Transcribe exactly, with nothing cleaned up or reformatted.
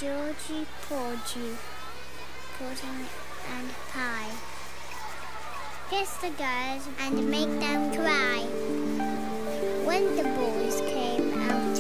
Georgie Porgy, pudding and pie. Kiss the girls and make them cry. When the boys came,